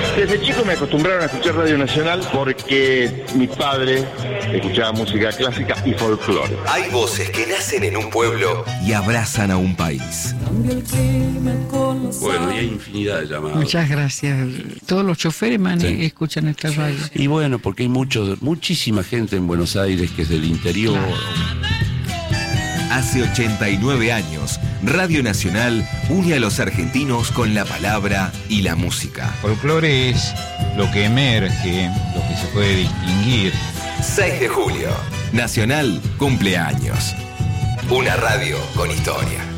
Desde chico me acostumbraron a escuchar Radio Nacional porque mi padre escuchaba música clásica y folclore. Hay voces que nacen en un pueblo y abrazan a un país. Bueno, y hay infinidad de llamados. Muchas gracias. Todos los choferes escuchan esta radio. Y bueno, porque hay muchísima gente en Buenos Aires que es del interior. Claro. Hace 89 años, Radio Nacional une a los argentinos con la palabra y la música. Folclore es lo que emerge, lo que se puede distinguir. 6 de julio, Nacional cumple años. Una radio con historia.